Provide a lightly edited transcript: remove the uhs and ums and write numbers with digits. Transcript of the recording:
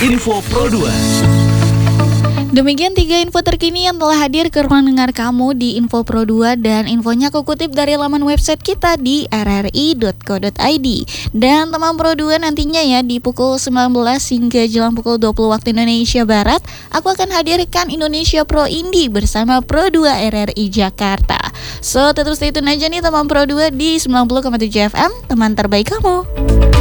Info Pro 2. Demikian 3 info terkini yang telah hadir ke ruang dengar kamu di Info Pro 2, dan infonya aku kutip dari laman website kita di rri.co.id. Dan teman Pro 2, nantinya ya di pukul 19 hingga jelang pukul 20 waktu Indonesia Barat, aku akan hadirkan Indonesia Pro Indie bersama Pro 2 RRI Jakarta. So, terus stay tune aja nih teman Pro 2 di 90,7 FM, teman terbaik kamu.